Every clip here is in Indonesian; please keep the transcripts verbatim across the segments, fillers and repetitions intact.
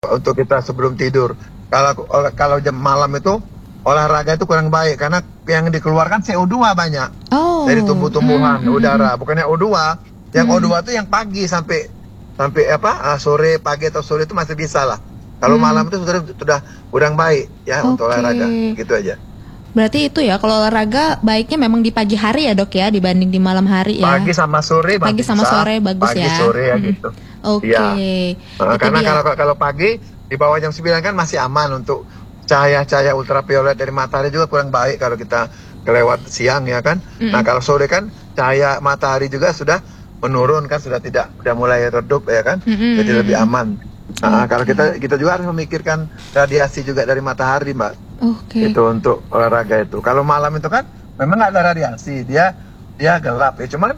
untuk kita sebelum tidur. Kalau kalau jam malam itu olahraga itu kurang baik karena yang dikeluarkan C O dua banyak Oh. dari tumbuh-tumbuhan, Hmm, hmm, udara. hmm. Bukannya O dua. Yang Hmm. O dua itu yang pagi sampai sampai apa? ah, sore, pagi atau sore itu masih bisa lah. Kalau Hmm. malam itu sudah sudah kurang baik ya untuk Oke. olahraga. Gitu aja. Berarti itu ya, kalau olahraga baiknya memang di pagi hari ya dok ya, dibanding di malam hari ya. Pagi sama sore Pagi masih sama bisa. sore bagus Pagi ya. sore ya Mm-mm. gitu. Oke. Iya. Uh, Itu karena dia. kalau kalau pagi di bawah jam sembilan kan masih aman untuk cahaya-cahaya ultraviolet dari matahari juga kurang baik kalau kita kelewat siang ya kan. Mm-mm. Nah kalau sore kan cahaya matahari juga sudah menurun kan, sudah tidak sudah mulai redup ya kan. Mm-mm, Jadi lebih mm-mm. aman. Nah, Oke. kalau kita kita juga harus memikirkan radiasi juga dari matahari, Mbak. Oke. Itu untuk olahraga itu. Kalau malam itu kan memang nggak ada radiasi, dia dia gelap ya. Cuman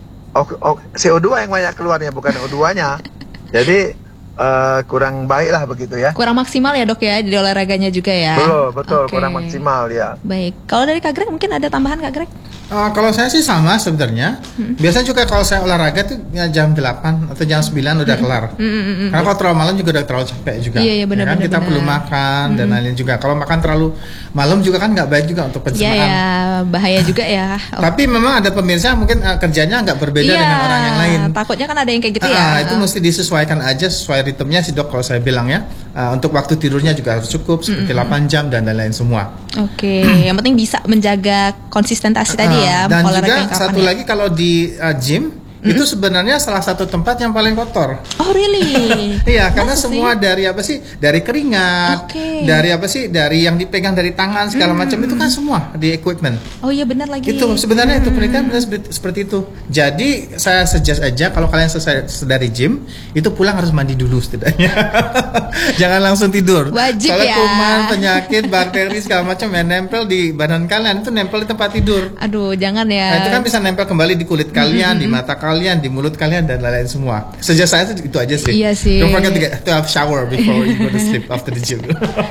o- o- C O dua yang banyak keluarnya, bukan O dua-nya. Jadi eh, kurang baik lah begitu ya. Kurang maksimal ya dok ya di olahraganya juga ya. Betul, betul, Oke. kurang maksimal ya. Baik. Kalau dari Kak Greg mungkin ada tambahan Kak Greg? Uh, kalau saya sih sama sebenarnya. Biasanya juga kalau saya olahraga tuh ya jam delapan atau jam sembilan udah kelar. Mm-mm. Karena kalau terlalu malam juga udah terlalu capek juga. Iya, iya, benar, Ya kan? benar, Kita benar. perlu makan dan lain-lain juga. Kalau makan terlalu malam juga kan nggak baik juga untuk Iya pencernaan. ya, bahaya juga ya. Oh. Tapi memang ada pemirsa mungkin uh, kerjanya nggak berbeda Iya, dengan orang yang lain. takutnya kan ada yang kayak gitu Ah, ya. itu mesti disesuaikan aja sesuai ritmenya sih dok kalau saya bilang ya. Ah, untuk waktu tidurnya juga harus cukup seperti delapan jam dan lain-lain semua. Oke, yang penting bisa menjaga konsistensi tadi ya. Ah, dan olahraga juga yang kapan satu ya. lagi kalau di uh, gym itu sebenarnya salah satu tempat yang paling kotor. Oh really? Iya, karena Masa semua sih? dari apa sih? Dari keringat, Oke. dari apa sih? Dari yang dipegang dari tangan segala macam itu kan semua di equipment. Oh iya benar lagi. Itu sebenarnya itu penelitian benar seperti, seperti itu. Jadi saya suggest aja kalau kalian selesai dari gym itu pulang harus mandi dulu setidaknya. Jangan langsung tidur. Wajib Soalnya ya. kuman, penyakit, bakteri segala macam yang nempel di badan kalian itu nempel di tempat tidur. Aduh jangan ya. Nah, itu kan bisa nempel kembali di kulit kalian, di mata kalian, di mulut kalian dan lain-lain semua. Sejak saya itu, itu aja sih. Iya sih. Don't forget to, get, to have shower before you go to sleep after the gym.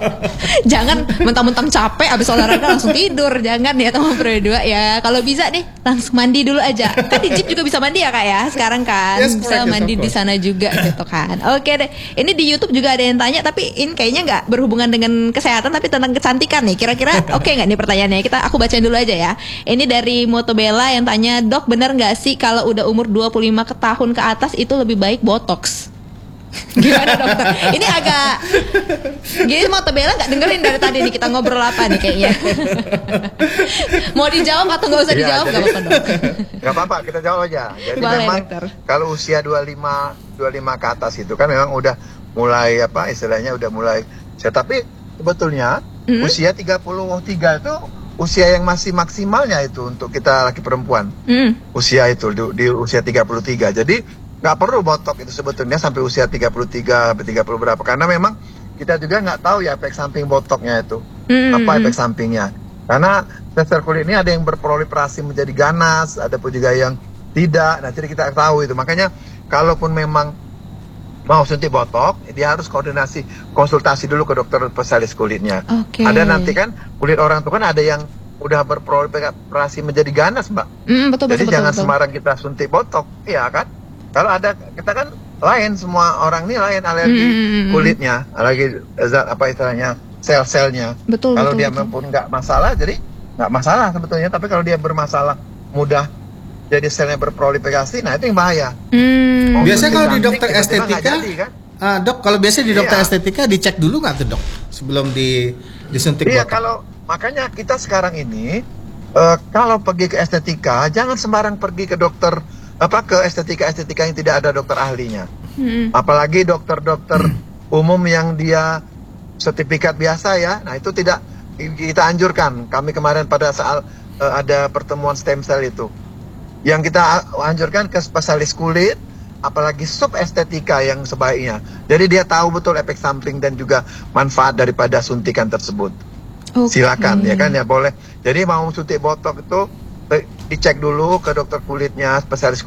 Jangan mentang-mentang capek abis olahraga langsung tidur. Jangan ya teman berdua ya. Kalau bisa nih langsung mandi dulu aja. Kan di gym juga bisa mandi ya kak ya. Sekarang kan Yes, bisa correct, yes, mandi of di course. sana juga gitu kan. Oke deh. Ini di YouTube juga ada yang tanya tapi ini kayaknya nggak berhubungan dengan kesehatan tapi tentang kecantikan nih. Kira-kira oke nggak nih pertanyaannya? Kita aku bacain dulu aja ya. Ini dari Motobella yang tanya, "Dok, benar nggak sih kalau udah umur dua puluh lima ke tahun ke atas itu lebih baik botox?" Gimana dokter? Ini agak gini, Motobella nggak dengerin dari tadi nih kita ngobrol apa nih kayaknya. Mau dijawab atau nggak usah Iya, dijawab jadi- nggak apa-apa dok. Gak apa-apa, kita jawab aja. Jadi Boleh, memang dokter. kalau usia dua puluh lima ke atas itu kan memang udah mulai apa istilahnya udah mulai. Tapi sebetulnya Mm-mm. usia tiga puluh tiga itu usia yang masih maksimalnya itu untuk kita laki perempuan. Hmm. Usia itu di, di usia tiga puluh tiga. Jadi nggak perlu botok itu sebetulnya sampai usia tiga puluh tiga sampai tiga puluh berapa. Karena memang kita juga nggak tahu ya efek samping botoknya itu. Hmm. Apa efek sampingnya. Karena sel kulit ini ada yang berproliferasi menjadi ganas, ada pun juga yang tidak. Nah, jadi kita tahu itu. Makanya kalaupun memang mau suntik botok, dia harus koordinasi, konsultasi dulu ke dokter spesialis kulitnya. Oke. Ada nanti kan kulit orang tuh kan ada yang udah berproliferasi menjadi ganas, Mbak. Hmm, betul Jadi betul jangan betul. sembarang kita suntik botok, iya kan? Kalau ada kita kan lain, semua orang ini lain alergi Mm-mm. kulitnya, alergi zat apa istilahnya sel-selnya. Betul, Kalau betul, dia betul. pun nggak masalah, jadi nggak masalah sebetulnya. Tapi kalau dia bermasalah, mudah jadi selnya berproliferasi, nah itu yang bahaya. Hmm. Mau Biasanya suntik kalau di cantik, dokter tiba-tiba nggak estetika, jadi, kan? ah, dok, kalau biasanya di dokter Iya. estetika dicek dulu nggak tuh dok sebelum di disuntik Iya, botok? kalau makanya kita sekarang ini eh, kalau pergi ke estetika jangan sembarang pergi ke dokter apa ke estetika estetika yang tidak ada dokter ahlinya. Hmm. Apalagi dokter-dokter umum yang dia sertifikat biasa ya. Nah, itu tidak kita anjurkan. Kami kemarin pada saat eh, ada pertemuan stem cell itu. Yang kita anjurkan ke spesialis kulit, apalagi sub estetika yang sebaiknya. Jadi dia tahu betul efek samping dan juga manfaat daripada suntikan tersebut. Oke. Silakan ya kan ya boleh. Jadi mau suntik botok itu eh, dicek dulu ke dokter kulitnya, spesialis